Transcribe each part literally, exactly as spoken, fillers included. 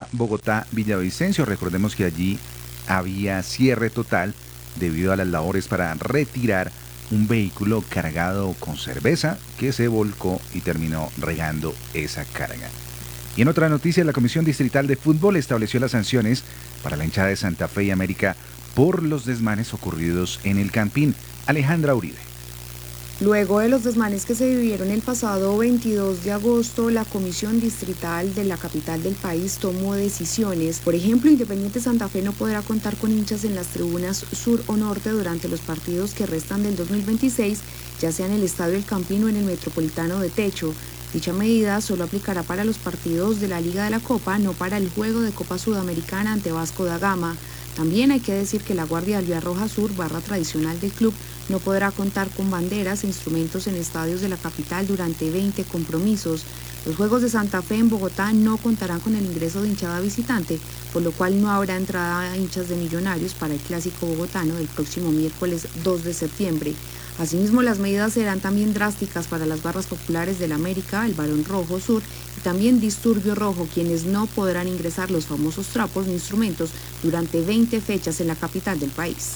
Bogotá-Villavicencio. Recordemos que allí había cierre total debido a las labores para retirar un vehículo cargado con cerveza que se volcó y terminó regando esa carga. Y en otra noticia, la Comisión Distrital de Fútbol estableció las sanciones para la hinchada de Santa Fe y América por los desmanes ocurridos en el Campín. Alejandra Uribe. Luego de los desmanes que se vivieron el pasado veintidós de agosto, la Comisión Distrital de la capital del país tomó decisiones. Por ejemplo, Independiente Santa Fe no podrá contar con hinchas en las tribunas sur o norte durante los partidos que restan del dos mil veintiséis, ya sea en el Estadio El Campín o en el Metropolitano de Techo. Dicha medida solo aplicará para los partidos de la Liga de la Copa, no para el juego de Copa Sudamericana ante Vasco da Gama. También hay que decir que la Guardia Albirroja Sur, barra tradicional del club, no podrá contar con banderas e instrumentos en estadios de la capital durante veinte compromisos. Los Juegos de Santa Fe en Bogotá no contarán con el ingreso de hinchada visitante, por lo cual no habrá entrada a hinchas de Millonarios para el Clásico Bogotano del próximo miércoles dos de septiembre. Asimismo, las medidas serán también drásticas para las barras populares del América, el Barón Rojo Sur y también Disturbio Rojo, quienes no podrán ingresar los famosos trapos ni instrumentos durante veinte fechas en la capital del país.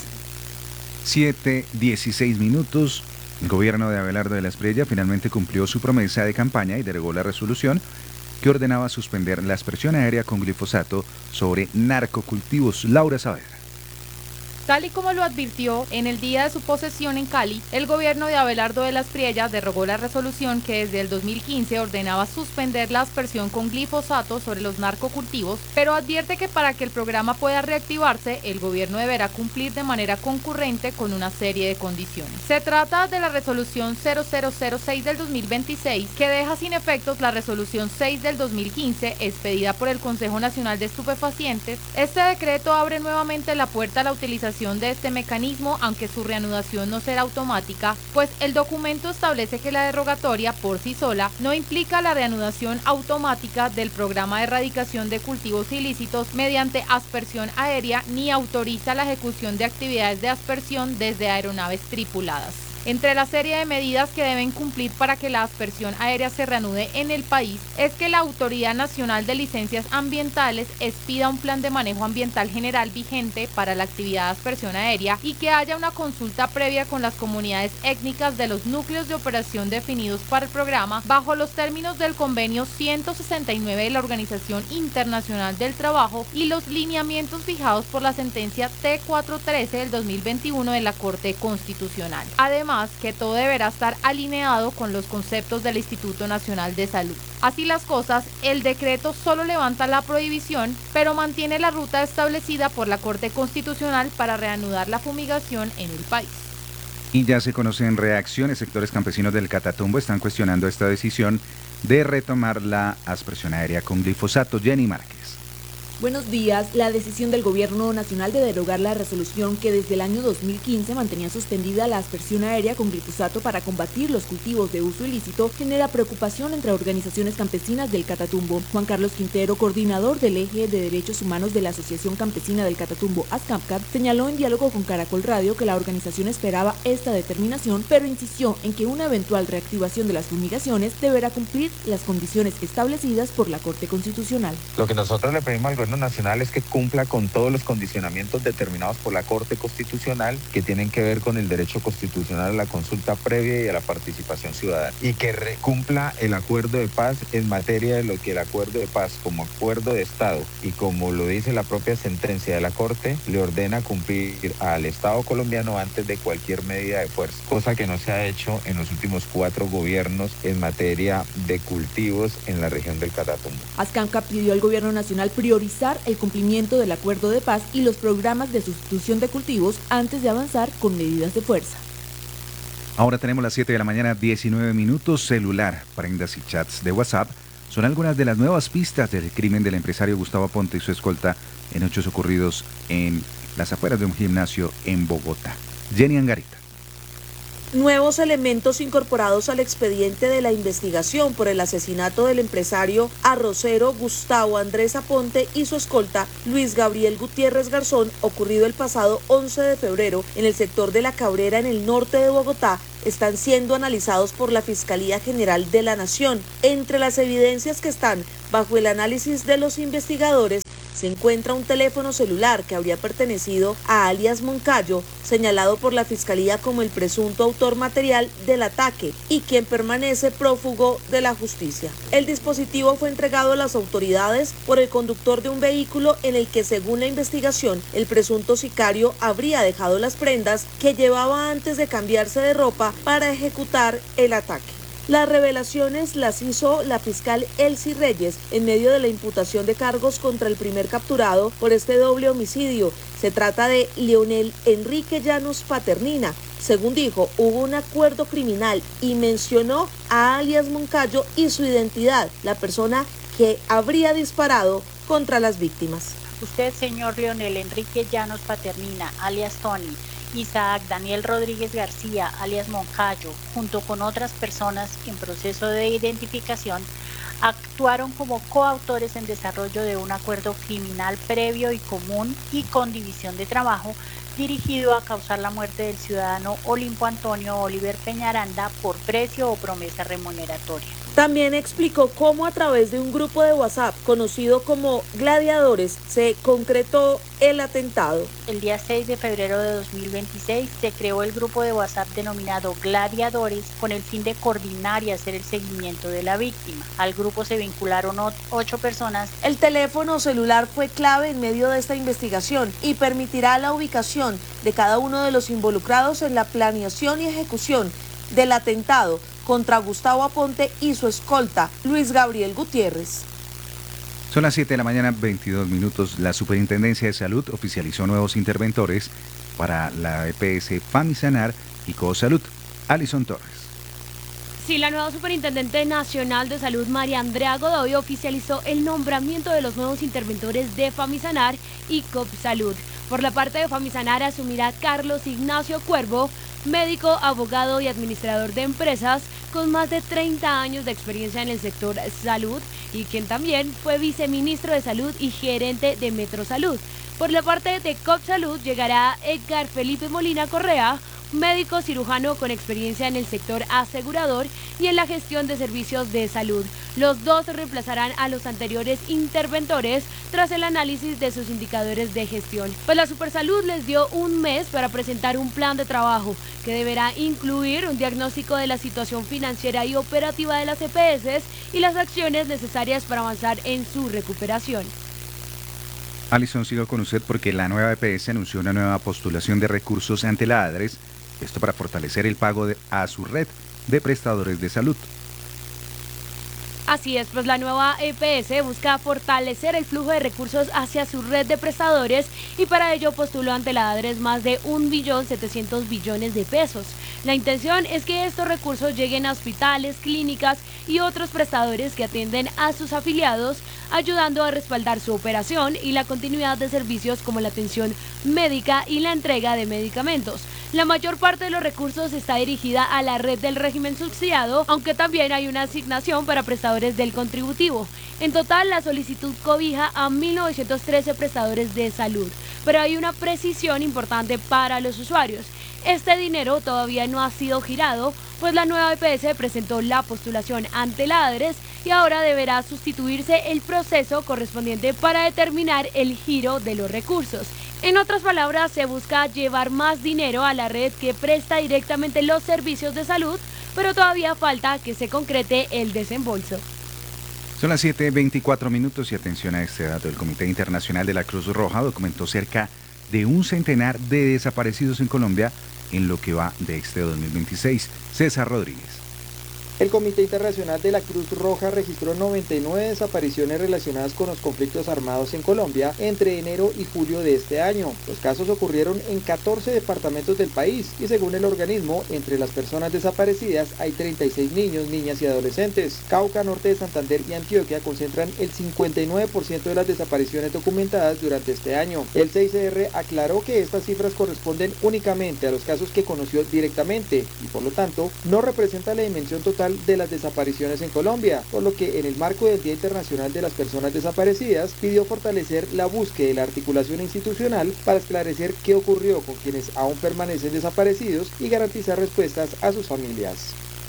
siete dieciséis minutos. El gobierno de Abelardo de la Espriella finalmente cumplió su promesa de campaña y derogó la resolución que ordenaba suspender la aspersión aérea con glifosato sobre narcocultivos. Laura Saavedra. Tal y como lo advirtió en el día de su posesión en Cali, el gobierno de Abelardo de la Espriella derogó la resolución que desde el dos mil quince ordenaba suspender la aspersión con glifosato sobre los narcocultivos, pero advierte que para que el programa pueda reactivarse, el gobierno deberá cumplir de manera concurrente con una serie de condiciones. Se trata de la resolución cero cero cero seis del dos mil veintiséis, que deja sin efectos la resolución seis del dos mil quince, expedida por el Consejo Nacional de Estupefacientes. Este decreto abre nuevamente la puerta a la utilización de este mecanismo, aunque su reanudación no será automática, pues el documento establece que la derogatoria por sí sola no implica la reanudación automática del programa de erradicación de cultivos ilícitos mediante aspersión aérea, ni autoriza la ejecución de actividades de aspersión desde aeronaves tripuladas. Entre la serie de medidas que deben cumplir para que la aspersión aérea se reanude en el país es que la Autoridad Nacional de Licencias Ambientales expida un plan de manejo ambiental general vigente para la actividad de aspersión aérea y que haya una consulta previa con las comunidades étnicas de los núcleos de operación definidos para el programa bajo los términos del convenio ciento sesenta y nueve de la Organización Internacional del Trabajo y los lineamientos fijados por la sentencia T cuatrocientos trece del dos mil veintiuno de la Corte Constitucional. Además, que todo deberá estar alineado con los conceptos del Instituto Nacional de Salud. Así las cosas, el decreto solo levanta la prohibición, pero mantiene la ruta establecida por la Corte Constitucional para reanudar la fumigación en el país. Y ya se conocen reacciones. Sectores campesinos del Catatumbo están cuestionando esta decisión de retomar la aspersión aérea con glifosato. Jenny Márquez. Buenos días. La decisión del Gobierno Nacional de derogar la resolución que desde el año dos mil quince mantenía suspendida la aspersión aérea con glifosato para combatir los cultivos de uso ilícito genera preocupación entre organizaciones campesinas del Catatumbo. Juan Carlos Quintero, coordinador del Eje de Derechos Humanos de la Asociación Campesina del Catatumbo, ASCAMCAT, señaló en diálogo con Caracol Radio que la organización esperaba esta determinación, pero insistió en que una eventual reactivación de las fumigaciones deberá cumplir las condiciones establecidas por la Corte Constitucional. Lo que nosotros le pedimos al Gobierno Nacional es que cumpla con todos los condicionamientos determinados por la Corte Constitucional que tienen que ver con el derecho constitucional a la consulta previa y a la participación ciudadana, y que cumpla el acuerdo de paz en materia de lo que el acuerdo de paz como acuerdo de Estado y como lo dice la propia sentencia de la Corte le ordena cumplir al Estado colombiano antes de cualquier medida de fuerza, cosa que no se ha hecho en los últimos cuatro gobiernos en materia de cultivos en la región del Catatumbo. ASCAMCAT pidió al Gobierno Nacional priorizar el cumplimiento del acuerdo de paz y los programas de sustitución de cultivos antes de avanzar con medidas de fuerza. Ahora tenemos las siete de la mañana, diecinueve minutos. Celular, prendas y chats de WhatsApp son algunas de las nuevas pistas del crimen del empresario Gustavo Aponte y su escolta en hechos ocurridos en las afueras de un gimnasio en Bogotá. Jenny Angarita. Nuevos elementos incorporados al expediente de la investigación por el asesinato del empresario arrocero Gustavo Andrés Aponte y su escolta Luis Gabriel Gutiérrez Garzón, ocurrido el pasado once de febrero en el sector de La Cabrera en el norte de Bogotá, están siendo analizados por la Fiscalía General de la Nación. Entre las evidencias que están bajo el análisis de los investigadores se encuentra un teléfono celular que habría pertenecido a alias Moncayo, señalado por la Fiscalía como el presunto autor material del ataque y quien permanece prófugo de la justicia. El dispositivo fue entregado a las autoridades por el conductor de un vehículo en el que, según la investigación, el presunto sicario habría dejado las prendas que llevaba antes de cambiarse de ropa para ejecutar el ataque. Las revelaciones las hizo la fiscal Elsie Reyes en medio de la imputación de cargos contra el primer capturado por este doble homicidio. Se trata de Leonel Enrique Llanos Paternina. Según dijo, hubo un acuerdo criminal y mencionó a alias Moncayo y su identidad, la persona que habría disparado contra las víctimas. Usted, señor Leonel Enrique Llanos Paternina, alias Tony, Isaac Daniel Rodríguez García, alias Moncayo, junto con otras personas en proceso de identificación, actuaron como coautores en desarrollo de un acuerdo criminal previo y común y con división de trabajo dirigido a causar la muerte del ciudadano Olimpo Antonio Oliver Peñaranda por precio o promesa remuneratoria. También explicó cómo a través de un grupo de WhatsApp conocido como Gladiadores se concretó el atentado. El día seis de febrero de dos mil veintiséis se creó el grupo de WhatsApp denominado Gladiadores con el fin de coordinar y hacer el seguimiento de la víctima. Al grupo se vincularon ocho personas. El teléfono celular fue clave en medio de esta investigación y permitirá la ubicación de cada uno de los involucrados en la planeación y ejecución del atentado contra Gustavo Aponte y su escolta, Luis Gabriel Gutiérrez. Son las siete de la mañana, veintidós minutos. La Superintendencia de Salud oficializó nuevos interventores para la E P S Famisanar y Cosalud. Alison Torres. Sí, la nueva Superintendente Nacional de Salud, María Andrea Godoy, oficializó el nombramiento de los nuevos interventores de Famisanar y Copsalud. Por la parte de Famisanar asumirá Carlos Ignacio Cuervo, médico, abogado y administrador de empresas con más de treinta años de experiencia en el sector salud y quien también fue viceministro de Salud y gerente de Metrosalud. Por la parte de Copsalud llegará Edgar Felipe Molina Correa, médico cirujano con experiencia en el sector asegurador y en la gestión de servicios de salud. Los dos reemplazarán a los anteriores interventores tras el análisis de sus indicadores de gestión. Pues la Supersalud les dio un mes para presentar un plan de trabajo que deberá incluir un diagnóstico de la situación financiera y operativa de las E P S y las acciones necesarias para avanzar en su recuperación. Alison, sigo con usted porque la nueva E P S anunció una nueva postulación de recursos ante la ADRES, esto para fortalecer el pago de, a su red de prestadores de salud. Así es, pues la nueva E P S busca fortalecer el flujo de recursos hacia su red de prestadores y para ello postuló ante la ADRES más de un billón setecientos billones de pesos. La intención es que estos recursos lleguen a hospitales, clínicas y otros prestadores que atienden a sus afiliados, ayudando a respaldar su operación y la continuidad de servicios como la atención médica y la entrega de medicamentos. La mayor parte de los recursos está dirigida a la red del régimen subsidiado, aunque también hay una asignación para prestadores del contributivo. En total, la solicitud cobija a mil novecientos trece prestadores de salud, pero hay una precisión importante para los usuarios. Este dinero todavía no ha sido girado, pues la nueva E P S presentó la postulación ante la ADRES y ahora deberá sustituirse el proceso correspondiente para determinar el giro de los recursos. En otras palabras, se busca llevar más dinero a la red que presta directamente los servicios de salud, pero todavía falta que se concrete el desembolso. Son las siete veinticuatro minutos y atención a este dato. El Comité Internacional de la Cruz Roja documentó cerca de un centenar de desaparecidos en Colombia en lo que va de este dos mil veintiséis. César Rodríguez. El Comité Internacional de la Cruz Roja registró noventa y nueve desapariciones relacionadas con los conflictos armados en Colombia entre enero y julio de este año. Los casos ocurrieron en catorce departamentos del país y según el organismo, entre las personas desaparecidas hay treinta y seis niños, niñas y adolescentes. Cauca, Norte de Santander y Antioquia concentran el cincuenta y nueve por ciento de las desapariciones documentadas durante este año. El C I C R aclaró que estas cifras corresponden únicamente a los casos que conoció directamente y por lo tanto no representa la dimensión total de las desapariciones en Colombia, por lo que en el marco del Día Internacional de las Personas Desaparecidas pidió fortalecer la búsqueda y la articulación institucional para esclarecer qué ocurrió con quienes aún permanecen desaparecidos y garantizar respuestas a sus familias.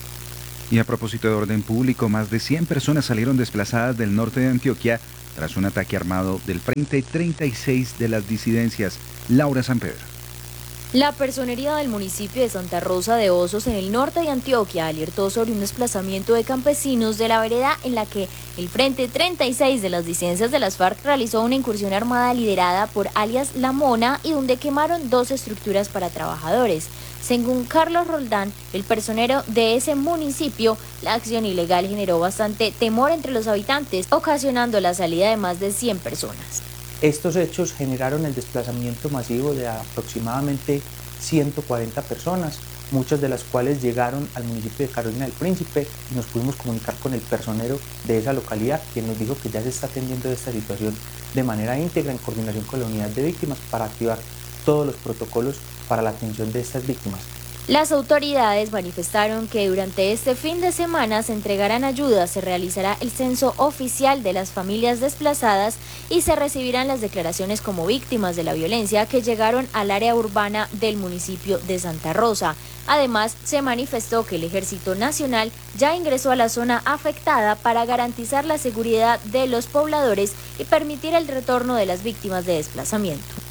Y a propósito de orden público, más de cien personas salieron desplazadas del norte de Antioquia tras un ataque armado del Frente treinta y seis de las disidencias. Laura Sanpedro. La personería del municipio de Santa Rosa de Osos, en el norte de Antioquia, alertó sobre un desplazamiento de campesinos de la vereda en la que el Frente treinta y seis de las disidencias de las FARC realizó una incursión armada liderada por alias La Mona y donde quemaron dos estructuras para trabajadores. Según Carlos Roldán, el personero de ese municipio, la acción ilegal generó bastante temor entre los habitantes, ocasionando la salida de más de cien personas. Estos hechos generaron el desplazamiento masivo de aproximadamente ciento cuarenta personas, muchas de las cuales llegaron al municipio de Carolina del Príncipe y nos pudimos comunicar con el personero de esa localidad, quien nos dijo que ya se está atendiendo esta situación de manera íntegra en coordinación con la unidad de víctimas para activar todos los protocolos para la atención de estas víctimas. Las autoridades manifestaron que durante este fin de semana se entregarán ayudas, se realizará el censo oficial de las familias desplazadas y se recibirán las declaraciones como víctimas de la violencia que llegaron al área urbana del municipio de Santa Rosa. Además, se manifestó que el Ejército Nacional ya ingresó a la zona afectada para garantizar la seguridad de los pobladores y permitir el retorno de las víctimas de desplazamiento.